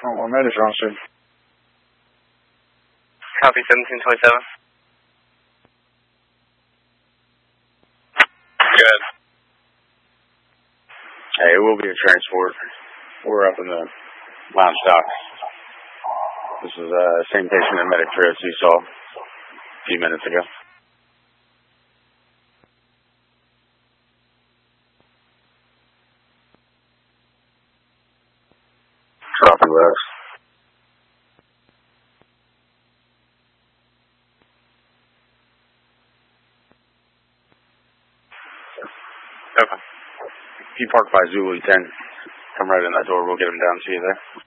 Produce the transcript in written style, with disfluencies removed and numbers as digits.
One minute, Johnston. Copy 1727. Good. Hey, it will be a transport. We're up in the lounge dock. This is the same patient and medic trips you saw a few minutes ago. Dropping lows. Okay. If you park by Zulu 10, come right in that door. We'll get him down to you there.